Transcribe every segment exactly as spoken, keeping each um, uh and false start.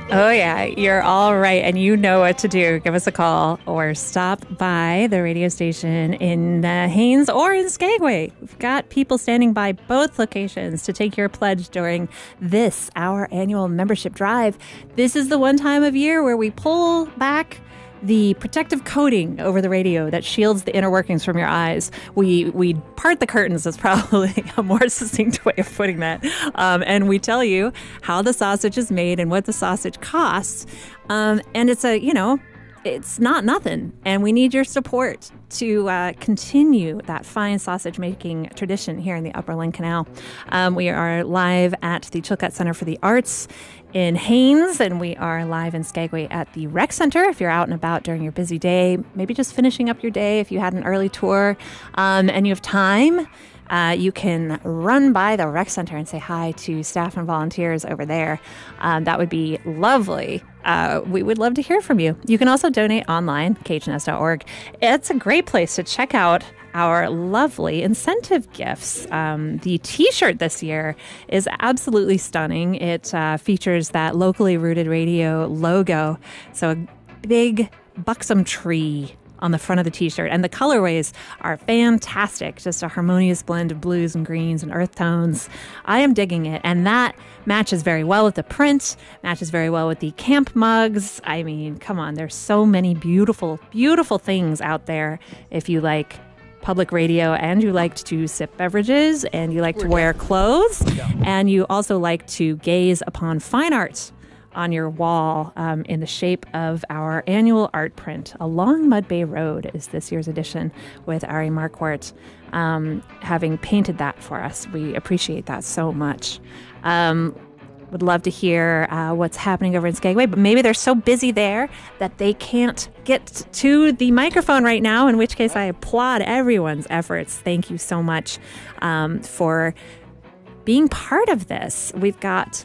Oh, yeah, you're all right. And you know what to do. Give us a call or stop by the radio station in uh, Haines or in Skagway. We've got people standing by both locations to take your pledge during this, our annual membership drive. This is the one time of year where we pull back the protective coating over the radio that shields the inner workings from your eyes. We we part the curtains. That's probably a more succinct way of putting that. Um, and we tell you how the sausage is made and what the sausage costs. Um, and it's a, you know, it's not nothing. And we need your support to uh, continue that fine sausage making tradition here in the Upper Lynn Canal. Um, we are live at the Chilkat Center for the Arts in Haines, and we are live in Skagway at the Rec Center. If you're out and about during your busy day, maybe just finishing up your day, if you had an early tour um, and you have time, uh, you can run by the Rec Center and say hi to staff and volunteers over there. Um, that would be lovely. Uh, we would love to hear from you. You can also donate online, K H N S dot org. It's a great place to check out our lovely incentive gifts. Um, the T-shirt this year is absolutely stunning. It uh, features that locally rooted radio logo. So a big buxom tree on the front of the T-shirt. And the colorways are fantastic. Just a harmonious blend of blues and greens and earth tones. I am digging it. And that matches very well with the print, matches very well with the camp mugs. I mean, come on, there's so many beautiful, beautiful things out there if you like public radio and you like to sip beverages and you like to wear clothes and you also like to gaze upon fine art on your wall um, in the shape of our annual art print. Along Mud Bay Road is this year's edition with Ari Marquardt um, having painted that for us. We appreciate that so much. Um, would love to hear uh, what's happening over in Skagway, but maybe they're so busy there that they can't get to the microphone right now, in which case I applaud everyone's efforts. Thank you so much um, for being part of this. We've got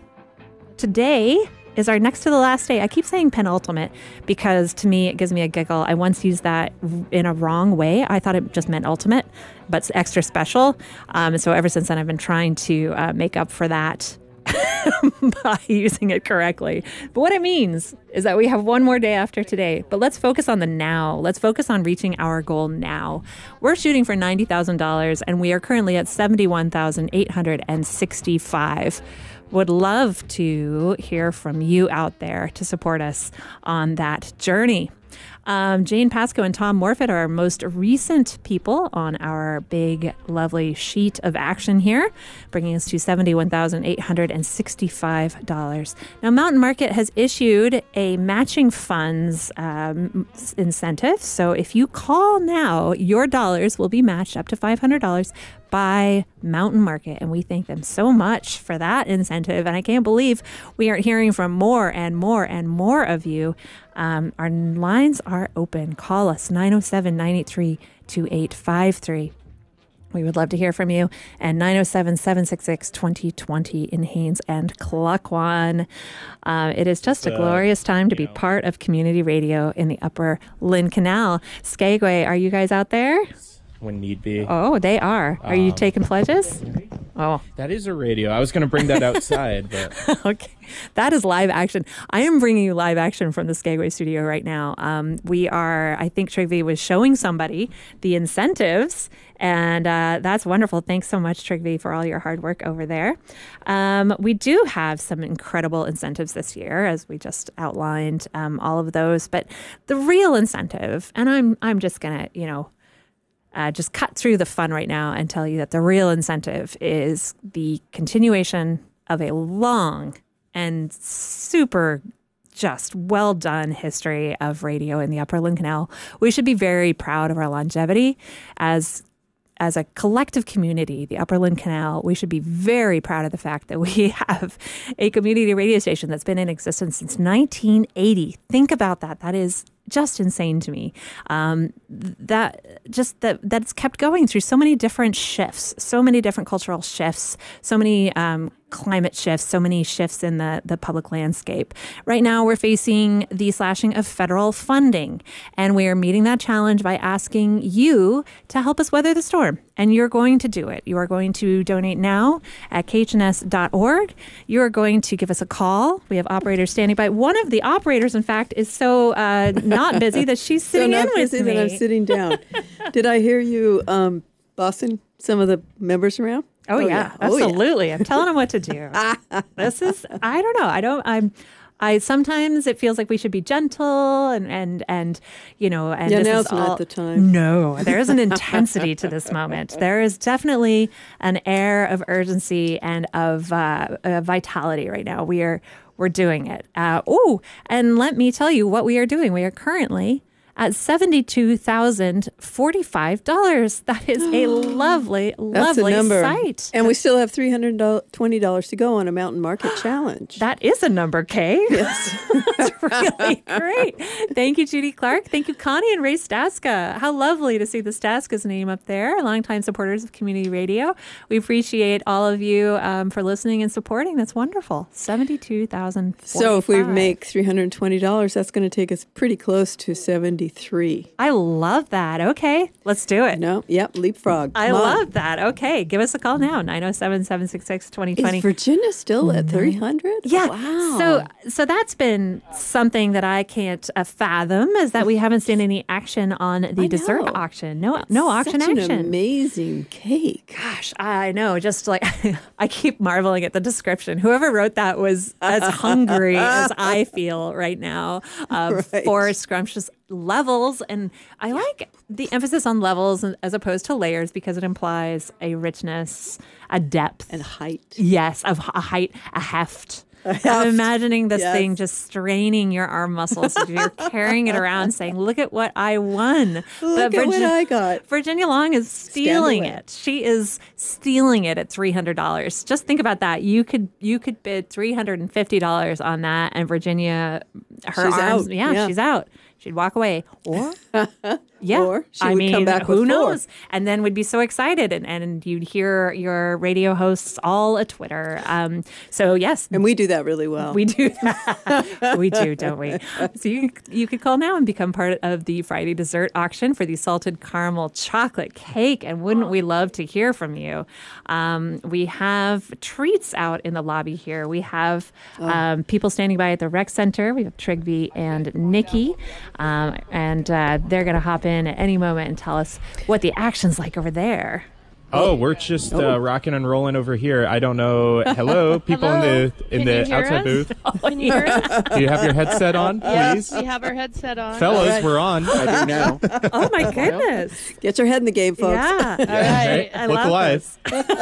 today is our next to the last day. I keep saying penultimate because to me it gives me a giggle. I once used that in a wrong way. I thought it just meant ultimate, but it's extra special. Um, so ever since then I've been trying to uh, make up for that by using it correctly. But what it means is that we have one more day after today. But let's focus on the now. Let's focus on reaching our goal now. We're shooting for ninety thousand dollars and we are currently at seventy-one thousand eight hundred sixty-five dollars. Would love to hear from you out there to support us on that journey. Um, Jane Pasco and Tom Morfitt are our most recent people on our big, lovely sheet of action here, bringing us to seventy-one thousand eight hundred sixty-five dollars. Now, Mountain Market has issued a matching funds um, incentive. So if you call now, your dollars will be matched up to five hundred dollars by Mountain Market, and we thank them so much for that incentive. And I can't believe we are hearing from more and more and more of you. Um, our lines are open. Call us nine oh seven, nine eight three, two eight five three. We would love to hear from you. And nine oh seven, seven six six, two oh two oh in Haines and Klukwan. Uh, it is just a uh, glorious time to be know. part of community radio in the Upper Lynn Canal. Skagway, are you guys out there? When need be. Oh, they are. Are um, you taking pledges? Oh, that is a radio. I was going to bring that outside, but okay, that is live action. I am bringing you live action from the Skagway studio right now. Um, we are. I think Trygve was showing somebody the incentives, and uh, that's wonderful. Thanks so much, Trygve, for all your hard work over there. Um, we do have some incredible incentives this year, as we just outlined um, all of those. But the real incentive, and I'm I'm just gonna, you know. Uh, just cut through the fun right now and tell you that the real incentive is the continuation of a long and super just well done history of radio in the Upper Lynn Canal. We should be very proud of our longevity as as a collective community, the Upper Lynn Canal. We should be very proud of the fact that we have a community radio station that's been in existence since nineteen eighty. Think about that. That is just insane to me. Um, that just that that's kept going through so many different shifts, so many different cultural shifts, so many um, climate shifts, so many shifts in the, the public landscape. Right now, we're facing the slashing of federal funding, and we are meeting that challenge by asking you to help us weather the storm. And you're going to do it. You are going to donate now at K H N S dot org. You are going to give us a call. We have operators standing by. One of the operators, in fact, is so uh, not busy that she's sitting so in not with busy me. That I'm sitting down. Did I hear you um, bossing some of the members around? Oh, Oh, yeah, yeah. Oh, yeah. absolutely. I'm telling them what to do. This is, I don't know. I don't, I'm, I sometimes it feels like we should be gentle and, and, and, you know, and Yeah, this now's is all, not the time. No, there is an intensity to this moment. There is definitely an air of urgency and of uh, uh, vitality right now. We are, we're doing it. Uh, oh, and let me tell you what we are doing. We are currently at seventy-two thousand forty-five dollars. That is a lovely, That's lovely a number. sight. And we still have three hundred twenty dollars to go on a mountain market challenge. That is a number, Kay. Yes. That's really great. Thank you, Judy Clark. Thank you, Connie and Ray Staska. How lovely to see the Staska's name up there, longtime supporters of community radio. We appreciate all of you um, for listening and supporting. That's wonderful. seventy-two thousand forty-five. So if we make three hundred twenty dollars, that's going to take us pretty close to seventy-three. I love that. Okay, let's do it. No, yep, leapfrog. I Come on. love that. Okay, give us a call now, nine oh seven, seven six six, two oh two oh. Is Virginia still at three hundred? Yeah. Wow. So so that's been something that I can't uh, fathom is that we haven't seen any action on the I dessert know. auction. No no auction Such action. an amazing cake. Gosh, I know. Just like I keep marveling at the description. Whoever wrote that was as hungry as I feel right now of Right. for scrumptious levels. And I like the emphasis on levels as opposed to layers because it implies a richness, a depth, And height. yes, of a height, a heft. heft. I'm imagining this Yes. thing just straining your arm muscles as you're carrying it around saying, look at what I won. Look at what I got. Virginia Long is stealing away. it. She is stealing it at three hundred dollars. Just think about that. You could you could bid three hundred fifty dollars on that, and Virginia, her She's arms, out. Yeah, Yeah. she's out. She'd walk away. Or, yeah. Or she I would mean, come back who with four. knows? And then we'd be so excited, and, and you'd hear your radio hosts all a Twitter. Um, so, yes. And we do that really well. We do that. We do, don't we? So you you could call now and become part of the Friday dessert auction for the salted caramel chocolate cake. And wouldn't we love to hear from you? Um, we have treats out in the lobby here. We have um, people standing by at the rec center. We have Trigby and Nikki, um, and uh, they're going to hop in at any moment and tell us what the action's like over there. Oh, we're just uh, rocking and rolling over here. I don't know. Hello, people Hello? in the in Can the you hear outside us? booth. Can you hear us? Do you have your headset on, please? We have our headset on. Fellas, Right. we're on. I do now. Oh, my goodness. Get your head in the game, folks. Yeah. All Right? right. I Look love alive.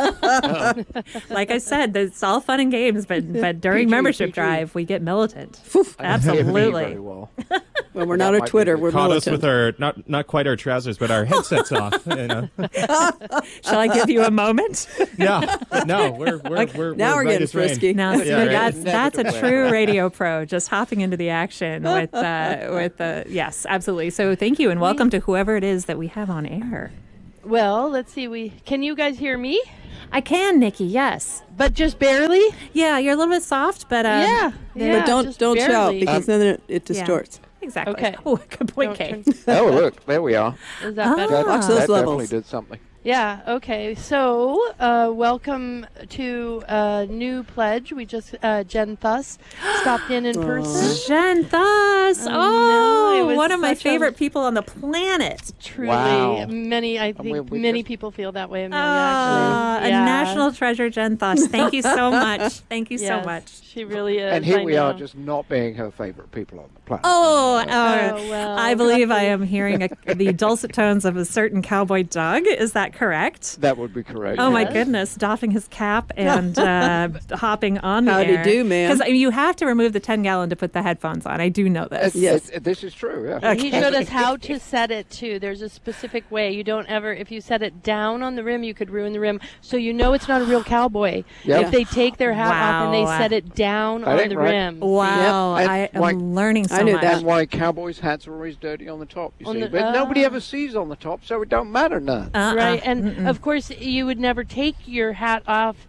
this. Like I said, it's all fun and games, but but during P G, membership P G. drive, we get militant. I don't hear me Absolutely. very well. When we're That not on might be Twitter, good. we're Caught us militant. with our not not quite our trousers, but our headsets off. You know? Shall I give you a moment? Yeah. No, we're we're we're now we're right getting as rain. frisky. Now Yeah, right. that's Never that's a to wear. true radio pro, just hopping into the action with uh, with uh, yes, absolutely. So thank you and welcome to whoever it is that we have on air. Well, let's see. We can you guys hear me? I can, Nikki. Yes. But just barely. Yeah, you're a little bit soft, but um, yeah. yeah. But don't just don't shout barely. because then it, it Yeah. distorts. Exactly. Okay. Oh, good point, Don't Kay. turn- Oh, look, there we are. Is that Ah. better? That, Watch that those definitely levels. did something. Yeah. Okay. So, uh, welcome to a new pledge. We just uh, Jen Thus stopped in in person. Jen Thus. I know, Oh, it was one of my such a- favorite people on the planet. Truly, Wow. many. I we- think we many just- people feel that way. Amelia, Ah, actually, a Yeah. national treasure, Jen Thus. Thank you so much. Thank you so Yes, much. She really is. And here I we are, know. just not being her favorite people on the planet. Oh, uh, Oh, well, I believe I luckily- am hearing a, the dulcet tones of a certain cowboy Doug. Is that correct? That would be correct. Oh my Yes. goodness, doffing his cap and uh, hopping on the Howdy air. do, man. Because you have to remove the ten gallon to put the headphones on. I do know this. It's- Yes. it's- this is true, yeah. He showed us how to set it too. There's a specific way. You don't ever, if you set it down on the rim, you could ruin the rim. So you know it's not a real cowboy. Yep. If they take their hat off and they Wow. set it down That on ain't the right. rim. Wow, Yep. I And am like- learning so I knew much. that. And why cowboys' hats are always dirty on the top, you On see. the- but nobody ah. ever sees on the top, so it don't matter none. Uh-uh. Right, and of course you would never take your hat off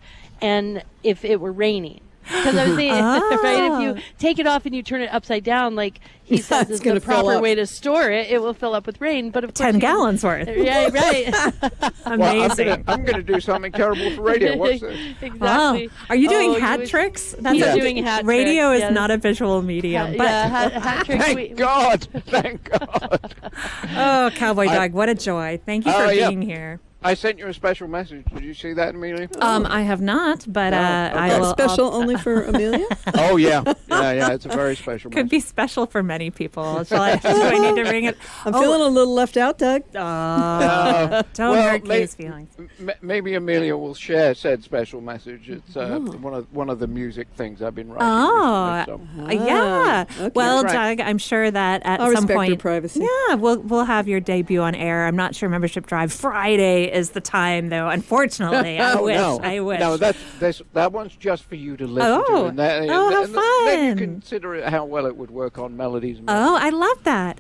and if it were raining. Because I was saying, Oh. right, if you take it off and you turn it upside down, like he says It's is gonna the fill proper up. way to store it, it will fill up with rain. But of course, ten you- gallons worth. Yeah, right. Well, I'm Amazing. gonna, I'm gonna do something terrible for radio. What's this? Exactly. Oh, are you doing Oh, hat was- tricks? He's a- doing hat Radio tricks, is yes. not a visual medium, Yeah, but yeah, hat, hat tricks. Thank we- God! Thank God! oh, Cowboy I- Dog, what a joy! Thank you Oh, for yeah. being here. I sent you a special message. Did you see that, Amelia? Um, I have not, but uh, Oh, I okay. will. Special I'll- only for Amelia? Oh yeah, yeah, yeah. It's a very special. could message. be special for many people. Shall I, do I need to ring it? I'm Oh, feeling a little left out, Doug. Oh, Uh, don't well, hurt may- Kay's feelings. M- maybe Amelia will share said special message. It's uh, Oh. one of one of the music things I've been writing. Oh, recently, so. Uh, yeah. okay. Well, That's right. Doug, I'm sure that at I'll some respect point, your privacy. yeah, we'll we'll have your debut on air. I'm not sure Membership Drive Friday is the time, though. Unfortunately, I Oh, wish. no. I wish. No, that's, that's that one's just for you to listen Oh. to. And that, Oh, how and Then you fun. consider it how well it would work on melodies. And Oh, I love that.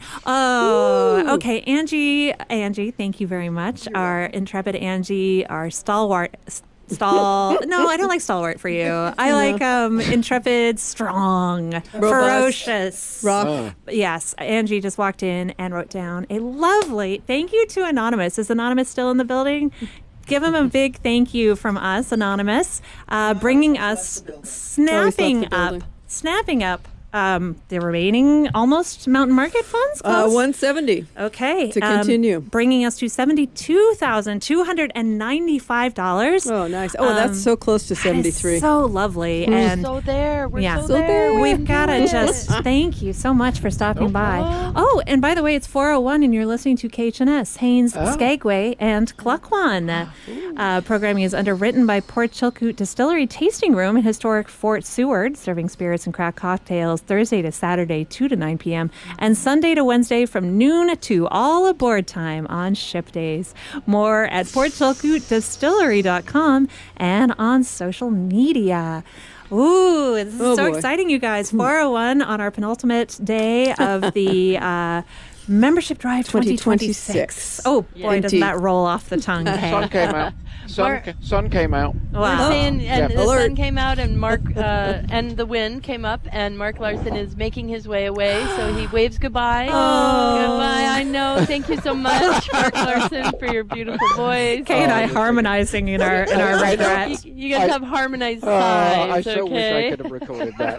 Oh, Woo. okay. Angie, Angie, thank you very much. Our intrepid Angie, our stalwart. Stall. No, I don't like stalwart for you. I like um, intrepid, strong, ferocious. Rock. Oh. Yes, Angie just walked in and wrote down a lovely thank you to Anonymous. Is Anonymous still in the building? Give him a big thank you from us, Anonymous, uh, bringing us, snapping left the up, building. snapping up um, the remaining almost Mountain Market funds. Uh, Close? one seventy. Okay. to um, continue. bringing us to seventy-two thousand two hundred ninety-five dollars. Oh, nice. Oh, that's so close to seventy-three. So lovely. We're and so there. We're yeah. so, So there. there. We We've can got do to it. just thank you so much for stopping by. problem. Oh, and by the way, it's four oh one and you're listening to K H N S, Haynes, Oh. Skagway, and Cluckwan. Uh, programming is underwritten by Port Chilkoot Distillery Tasting Room in historic Fort Seward, serving spirits and craft cocktails Thursday to Saturday, two to nine p.m., and Sunday to Wednesday from noon to all aboard time on ship days. More at port chilkoot distillery dot com and on social media. Ooh, this is Oh, so boy. exciting, you guys. four oh one on our penultimate day of the uh, Membership Drive twenty twenty-six. Oh, boy, Yeah. doesn't that roll off the tongue, Sun Kay? came out. Sun, Mark- ca- sun came out. We're Wow. saying, and Yeah. the Alert. sun came out, and Mark uh, and the wind came up, and Mark Larson is making his way away. So he waves goodbye. Oh. Goodbye. I know. Thank you so much, Mark Larson, for your beautiful voice. Kay and I Oh, harmonizing in our in our I know. regret. You, you guys I- have harmonized Oh, I sides. so wish I okay. could have recorded that.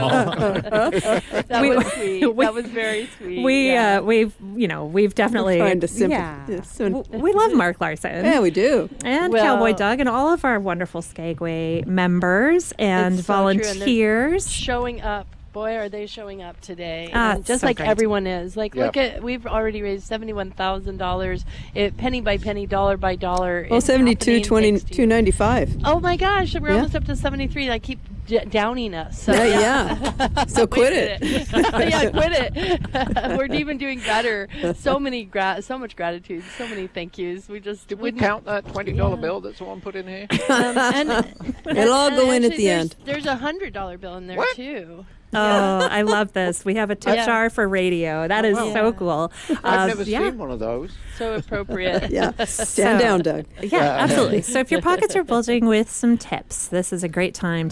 That's That We- was sweet. we- that was very sweet. We yeah. uh, we've you know we've definitely trying to simp- yeah. yeah, sim- W- we love Mark Larson. Yeah, we do. And Well- Cowboy Doug and all of our wonderful Skagway members and It's so true, and they're volunteers. showing up. Boy, are they showing up today! Ah, And it's just so like great. everyone is. Like, Yep. look at we've already raised seventy-one thousand dollars, penny by penny, dollar by dollar. Well, It's seventy-two, happening twenty, thanks to two you. ninety-five. Oh my gosh, we're Yeah. almost up to seventy-three. I keep d- downing us. So, Yeah, yeah. So quit it. yeah, quit it. We're even doing better. So many gra- so much gratitude, so many thank yous. We just Did we wouldn't- count that twenty dollar Yeah. bill that someone put in here? Um, and, It'll all and go in at actually the there's- end. There's a hundred dollar bill in there What? too. Oh, I love this. We have a tip Yeah. jar for radio. That is wow. so Yeah. cool. I've Uh, never yeah. seen one of those. So appropriate. Yeah. Stand So- down, Doug. Yeah, absolutely. So if your pockets are bulging with some tips, this is a great time